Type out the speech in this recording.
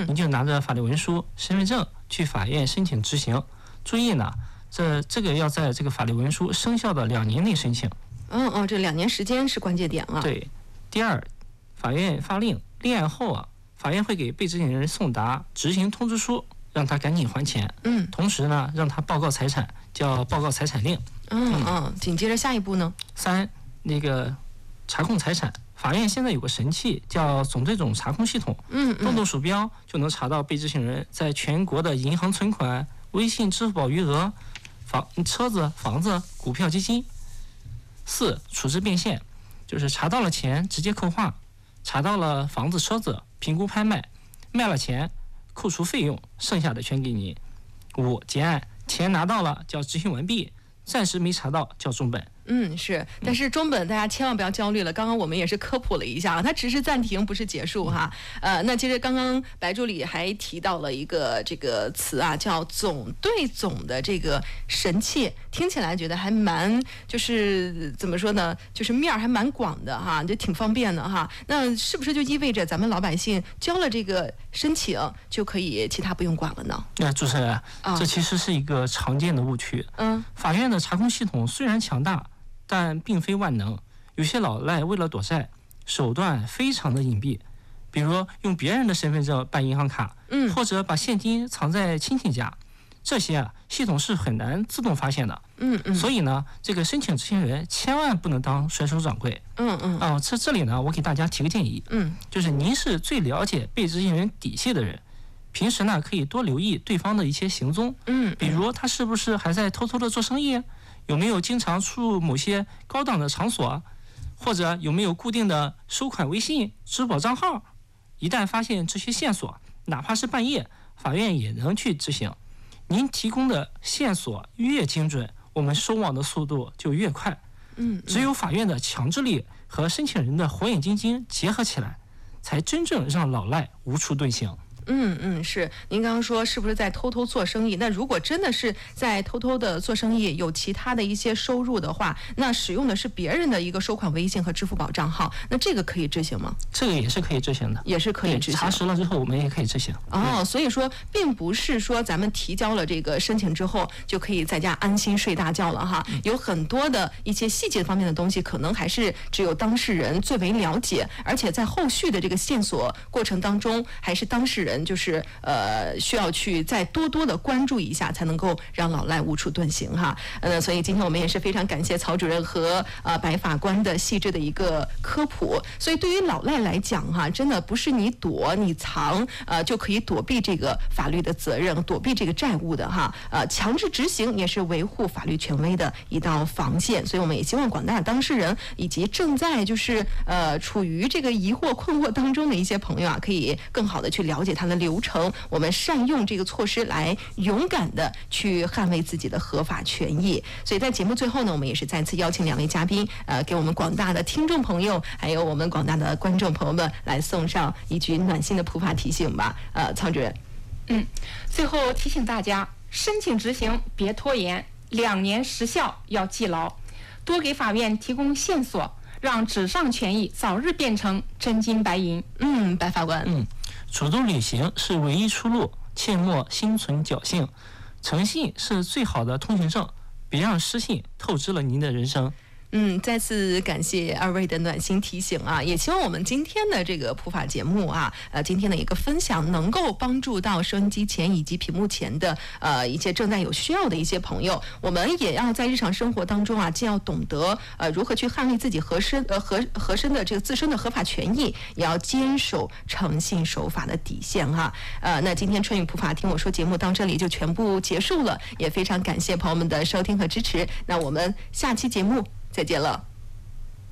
你就拿着法律文书、身份证去法院申请执行。注意呢，这个要在这个法律文书生效的2年内申请。 这2年时间是关键点了。 对。第二，法院发令立案后啊，法院会给被执行人送达执行通知书，让他赶紧还钱。同时呢，让他报告财产，叫报告财产令。 紧接着下一步呢 ？3，那个查控财产。法院现在有个神器叫总对总查控系统，动动鼠标就能查到被执行人在全国的银行存款、微信、支付宝余额、车子、房子、股票、基金。4，处置变现，就是查到了钱直接扣划，查到了房子、车子评估拍卖，卖了钱扣除费用，剩下的全给你。5，结案，钱拿到了叫执行完毕，暂时没查到叫中本。 是，但是中本大家千万不要焦虑了。刚刚我们也是科普了一下，它只是暂停，不是结束哈。那其实刚刚白助理还提到了一个这个词啊，叫总对总的这个神器，听起来觉得还蛮就是怎么说呢，就是面还蛮广的哈，就挺方便的哈。那是不是就意味着咱们老百姓交了这个申请就可以其他不用管了呢？ 主持人，这其实是一个常见的误区。法院的查控系统虽然强大，但并非万能，有些老赖为了躲债，手段非常的隐蔽，比如用别人的身份证办银行卡，或者把现金藏在亲戚家，这些系统是很难自动发现的。所以呢，这个申请执行人千万不能当甩手掌柜。这里呢，我给大家提个建议，就是您是最了解被执行人底细的人，平时呢可以多留意对方的一些行踪，比如他是不是还在偷偷的做生意，有没有经常出入某些高档的场所，或者有没有固定的收款微信、支付宝账号。一旦发现这些线索，哪怕是半夜，法院也能去执行。您提供的线索越精准，我们收网的速度就越快。只有法院的强制力和申请人的火眼金睛结合起来，才真正让老赖无处遁形。 是。您刚刚说是不是在偷偷做生意？那如果真的是在偷偷的做生意，有其他的一些收入的话，那使用的是别人的一个收款微信和支付宝账号，那这个可以执行吗？ 这个也是可以执行的， 也是可以执行。 查实了之后，我们也可以执行。 所以说，并不是说咱们提交了这个申请之后就可以在家安心睡大觉了哈。有很多的一些细节方面的东西，可能还是只有当事人最为了解，而且在后续的这个线索过程当中，还是当事人就是需要去再多多的关注一下，才能够让老赖无处遁形哈。所以今天我们也是非常感谢曹主任和白法官的细致的一个科普。所以对于老赖来讲哈，真的不是你躲你藏就可以躲避这个法律的责任，躲避这个债务的哈。强制执行也是维护法律权威的一道防线。所以我们也希望广大的当事人以及正在就是处于这个疑惑困惑当中的一些朋友啊，可以更好的去了解它的流程，我们善用这个措施来勇敢的去捍卫自己的合法权益。所以在节目最后呢，我们也是再次邀请2位嘉宾给我们广大的听众朋友还有我们广大的观众朋友们来送上一句暖心的普法提醒吧。曹主任。 最后提醒大家，申请执行别拖延，2年时效要记牢，多给法院提供线索，让纸上权益早日变成真金白银。 白法官。 主动履行是唯一出路，切莫心存侥幸，诚信是最好的通行证，别让失信透支了您的人生。 再次感谢2位的暖心提醒啊！也希望我们今天的这个普法节目啊，今天的一个分享能够帮助到收音机前以及屏幕前的一些正在有需要的一些朋友。我们也要在日常生活当中啊，既要懂得如何去捍卫自己合身的这个自身的合法权益，也要坚守诚信守法的底线哈。那今天春雨普法听我说节目到这里就全部结束了，也非常感谢朋友们的收听和支持。那我们下期节目再见了。